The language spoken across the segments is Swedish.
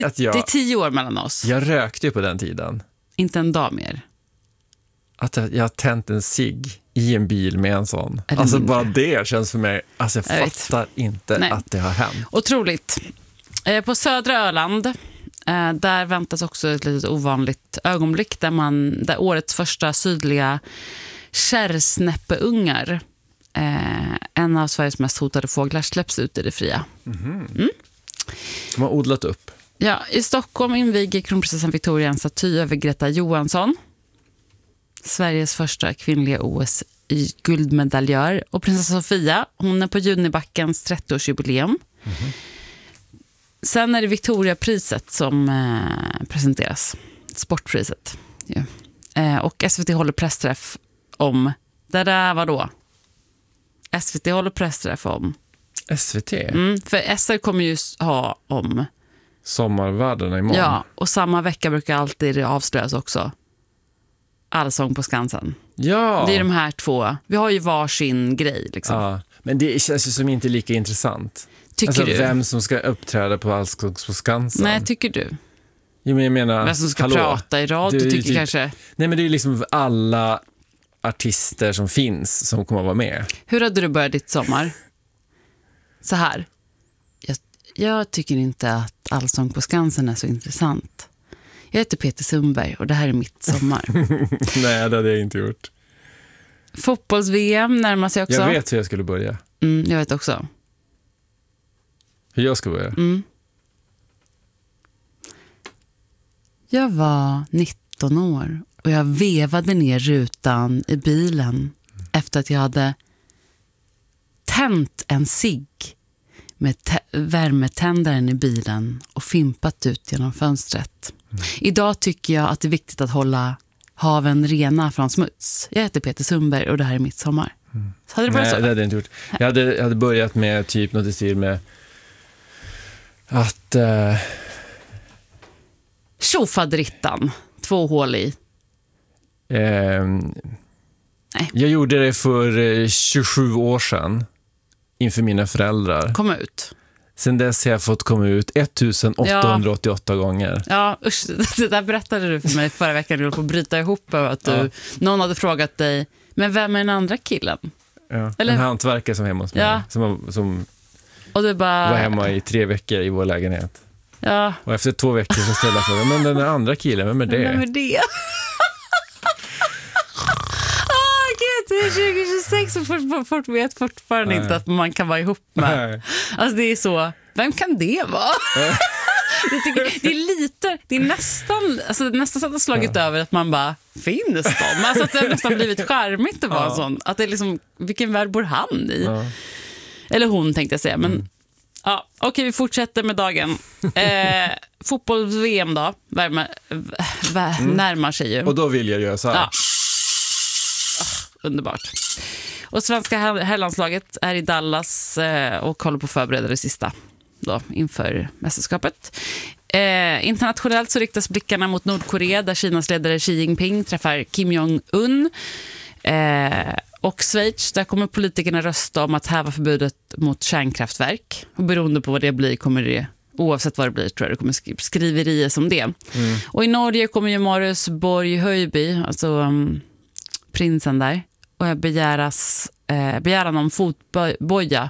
att Det är 10 år mellan oss. Jag rökte ju på den tiden. Inte en dag mer. Att jag har tänt en cigg i en bil med en sån. Eller alltså mindre. bara det känns för mig. Alltså jag Jag fattar inte Nej. att det har hänt. Otroligt. På södra Öland, där väntas också ett litet ovanligt ögonblick där årets första sydliga kärrsnäppeungar, en av Sveriges mest hotade fåglar, släpps ut i det fria. De har odlat upp. Ja, i Stockholm inviger kronprinsessan Victoria en staty över Greta Johansson, Sveriges första kvinnliga OS-guldmedaljör. Och prinsessa Sofia, hon är på Junibackens 30-årsjubileum. Sen är det Victoriapriset som presenteras. Sportpriset. Ja. Och SVT håller pressträff om... Det där var då? SVT håller pressträff om... SVT? För SR kommer ju ha om... Sommarvärdena imorgon. Ja, och samma vecka brukar alltid det avslöjas också. Allsång på Skansen. Ja. Det är de här två. Vi har ju varsin grej liksom. Ja. Men det känns ju som inte lika intressant. Tycker du? Vem som ska uppträda på Allsång på Skansen. Nej, tycker du? Jo, men jag menar, Vem som ska prata i radio tycker typ, kanske... Nej, men det är ju liksom alla artister som finns som kommer att vara med. Hur hade du börjat ditt sommar? Så här. Jag tycker inte att Allsång på Skansen är så intressant. Jag heter Peter Sundberg och det här är mitt sommar. Nej, det hade jag inte gjort. Fotbolls-VM närmar sig också. Jag vet hur jag skulle börja. Jag vet också. Hur jag ska börja. Jag var 19 år och jag vevade ner rutan i bilen efter att jag hade tänt en cigg med värmetändaren i bilen och fimpat ut genom fönstret. Idag tycker jag att det är viktigt att hålla haven rena från smuts. Jag heter Peter Sundberg och det här är mitt sommar. Så hade det börjat så? Nej, det hade jag inte gjort. Jag hade börjat med typ något i stil med att... Tjofaderittan, 2 hål i. Nej. Jag gjorde det för 27 år sedan inför mina föräldrar. Kom ut. Sen dess har jag fått komma ut 1888 gånger. Ja, usch, det där berättade du för mig förra veckan. Du höll på att bryta ihop över att någon hade frågat dig, men vem är den andra killen? Ja, Eller? en hantverkare som hemma hos mig. Ja. Som Och du bara... var hemma i 3 veckor i vår lägenhet. Ja. Och efter 2 veckor så ställde jag frågan, men den andra killen, vem är det? Vem är det? Gud, det är 2026 och folk vet fortfarande inte att man kan vara ihop med. Nej. Alltså det är så, vem kan det vara? Det är nästan, alltså nästan så att det har slagit över att man bara, finns de? Alltså att det har nästan blivit charmigt att vara en sån. Att det är liksom, vilken värld bor han i? Ja. Eller hon tänkte jag säga, men ja, okej, vi fortsätter med dagen. Fotbolls-VM då, närmar sig ju. Och då vill jag göra så här. Ja. Underbart. Och svenska herrlandslaget är i Dallas och håller på att förbereda det sista då, inför mästerskapet. Internationellt så riktas blickarna mot Nordkorea där Kinas ledare Xi Jinping träffar Kim Jong-un. Och Schweiz, där kommer politikerna rösta om att häva förbudet mot kärnkraftverk. Och beroende på vad det blir kommer det, oavsett vad det blir, tror jag det kommer skriverier som det. Och i Norge kommer ju Marius Borg Höjby, alltså prinsen där, och jag begäran om fotboja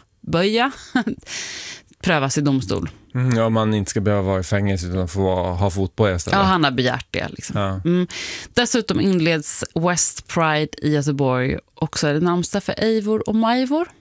prövas i domstol. Ja, man inte ska behöva vara i fängelse utan få ha fotboja istället. Ja, han har begärt det liksom. Ja. Dessutom inleds West Pride i Göteborg. Också är det namnsdag för Eivor och Majvor.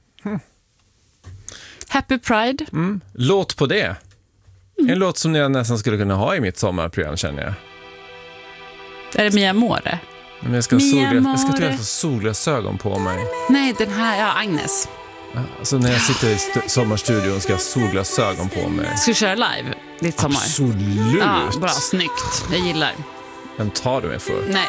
Happy Pride. Låt på det. En låt som jag nästan skulle kunna ha i mitt sommarprogram, känner jag. Är det Mia Måre? Men jag ska ha solglasögon på mig. Nej, den här, ja, Agnes. Alltså när jag sitter i sommarstudion ska jag ha solglasögon på mig. Ska du köra live ditt sommar? Absolut. Ja, bra, snyggt. Jag gillar. Vem tar du mig för? Nej.